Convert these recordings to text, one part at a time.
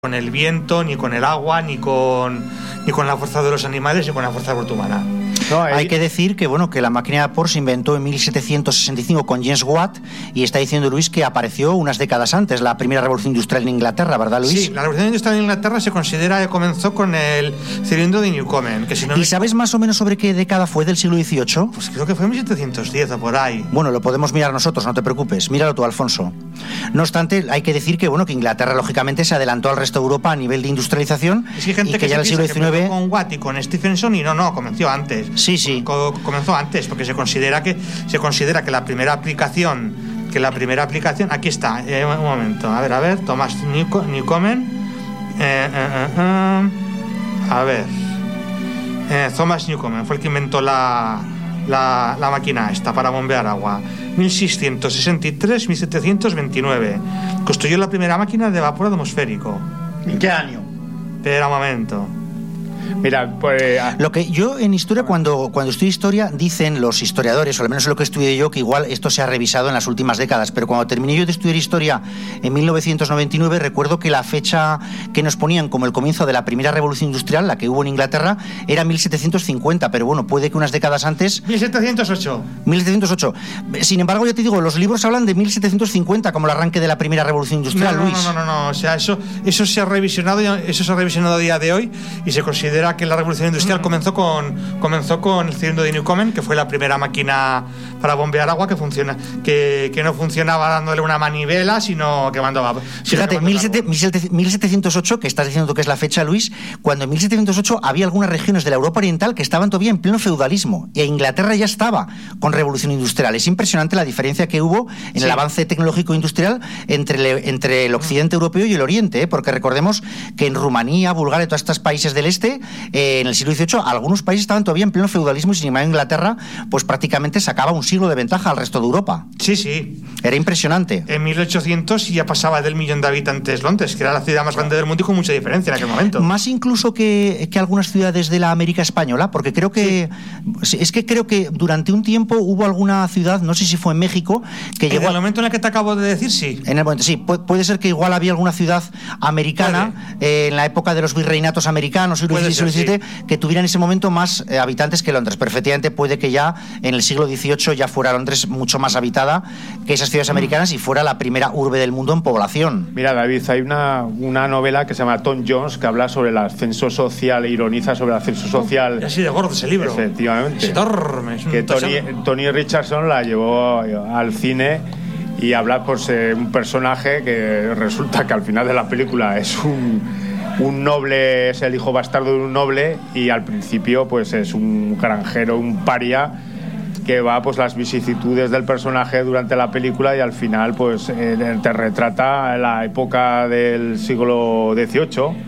con el viento, ni con el agua, ni con la fuerza de los animales, ni con la fuerza bruta humana. No, hay que decir que la máquina de vapor se inventó en 1765 con James Watt, y está diciendo Luis que apareció unas décadas antes, la primera revolución industrial en Inglaterra, ¿verdad, Luis? Sí, la revolución industrial en Inglaterra se considera que comenzó con el cilindro de Newcomen. ¿Y sabes más o menos sobre qué década fue del siglo XVIII? Pues creo que fue en 1710 o por ahí. Bueno, lo podemos mirar nosotros, no te preocupes. Míralo tú, Alfonso. No obstante, hay que decir que Inglaterra lógicamente se adelantó al resto de Europa a nivel de industrialización. Es que hay gente y que ya en el siglo XIX con Watt y con Stephenson y no, comenzó antes. Sí. Comenzó antes, porque se considera que la primera aplicación, aquí está, un momento, a ver, Thomas Newcomen, Thomas Newcomen fue el que inventó la máquina esta para bombear agua. 1663-1729 construyó la primera máquina de vapor atmosférico. ¿En qué año? Espera un momento. Mira, pues... Lo que yo en historia, cuando estudio historia, dicen los historiadores, o al menos lo que estudié yo, que igual esto se ha revisado en las últimas décadas, pero cuando terminé yo de estudiar historia en 1999, recuerdo que la fecha que nos ponían como el comienzo de la primera revolución industrial, la que hubo en Inglaterra, era 1750, pero puede que unas décadas antes... 1708. Sin embargo, ya te digo, los libros hablan de 1750 como el arranque de la primera revolución industrial, Luis. No, o sea, eso se ha revisionado a día de hoy, y se considera que la revolución industrial comenzó con el cilindro de Newcomen, que fue la primera máquina para bombear agua que no funcionaba dándole una manivela, sino quemando vapor. Fíjate, 1708, que estás diciendo tú que es la fecha, Luis, cuando en 1708 había algunas regiones de la Europa Oriental que estaban todavía en pleno feudalismo, y Inglaterra ya estaba con revolución industrial. Es impresionante la diferencia que hubo en el avance tecnológico industrial entre el occidente europeo y el oriente, porque recordemos que en Rumanía, Bulgaria, todos estos países del este, en el siglo XVIII, algunos países estaban todavía en pleno feudalismo, y sin embargo Inglaterra pues prácticamente sacaba un siglo de ventaja al resto de Europa. Sí. Era impresionante. En 1800 ya pasaba del 1.000.000 de habitantes Londres, que era la ciudad más grande del mundo, y con mucha diferencia en aquel momento. Más incluso que algunas ciudades de la América española, porque creo que creo que durante un tiempo hubo alguna ciudad, no sé si fue en México, que llegó... En el momento en el que te acabo de decir, sí. En el momento, sí. Puede ser que igual había alguna ciudad americana en la época de los virreinatos americanos, siglo XVII, que tuviera en ese momento más habitantes que Londres. Pero efectivamente puede que ya en el siglo XVIII ya fuera Londres mucho más habitada que esas ciudades americanas, y fuera la primera urbe del mundo en población. Mira, David, hay una novela que se llama Tom Jones, que habla sobre el ascenso social, e ironiza sobre el ascenso social. Y así de gordo ese libro. Efectivamente. Es enorme. Que Tony Richardson la llevó al cine, y habla por ser un personaje que resulta que al final de la película es un noble, es el hijo bastardo de un noble, y al principio pues es un granjero, un paria, que va pues las vicisitudes del personaje durante la película, y al final pues te retrata la época del siglo XVIII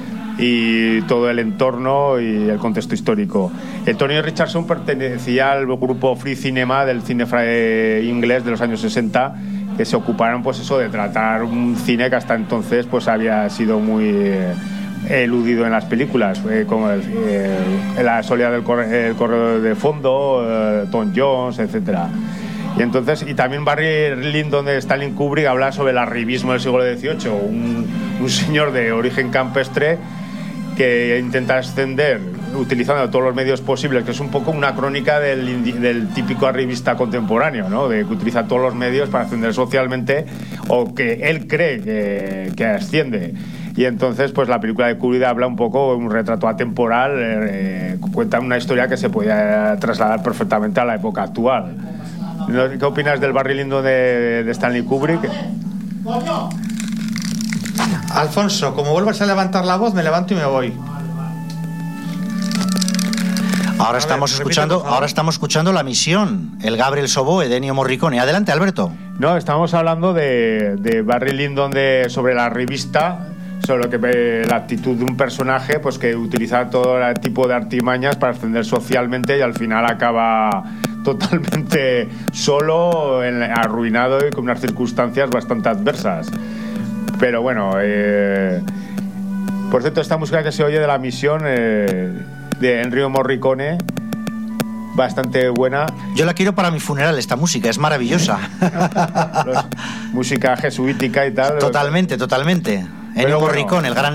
y todo el entorno y el contexto histórico. Tony Richardson pertenecía al grupo Free Cinema del cine inglés de los años 60, que se ocuparon pues eso de tratar un cine que hasta entonces pues había sido muy eludido en las películas, como la soledad del corredor de fondo, Tom Jones, etcétera. Y también Barry Lyndon de Stanley Kubrick habla sobre el arribismo del siglo XVIII, un señor de origen campestre que intenta ascender utilizando todos los medios posibles, que es un poco una crónica del típico arribista contemporáneo, ¿no? De que utiliza todos los medios para ascender socialmente, o que él cree que asciende. Y entonces pues la película de Kubrick habla un poco, un retrato atemporal, cuenta una historia que se podía trasladar perfectamente a la época actual. ¿Qué opinas del Barry Lyndon de Stanley Kubrick? Alfonso, como vuelvas a levantar la voz, me levanto y me voy. Ahora estamos escuchando La Misión, el Gabriel Soboe de Ennio Morricone. Adelante, Alberto. No, estamos hablando de Barry Lyndon sobre la revista, sobre la actitud de un personaje pues que utiliza todo tipo de artimañas para ascender socialmente, y al final acaba totalmente solo, arruinado y con unas circunstancias bastante adversas. Pero bueno, por cierto, esta música que se oye de La Misión de Ennio Morricone, bastante buena. Yo la quiero para mi funeral, esta música, es maravillosa. Música jesuítica y tal. Totalmente. Ennio Morricone, el gran